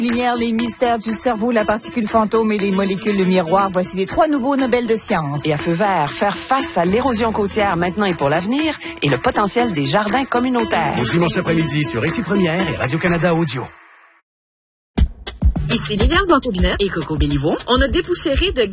Lumière, les mystères du cerveau, la particule fantôme et les molécules de miroir. Voici les 3 nouveaux Nobel de sciences. Et à feu vert, faire face à l'érosion côtière maintenant et pour l'avenir et le potentiel des jardins communautaires. Le dimanche après-midi sur Ici Première et Radio-Canada Audio. Ici Liliane Blanc-Aubinette et Coco Béliveau. On a dépoussiéré de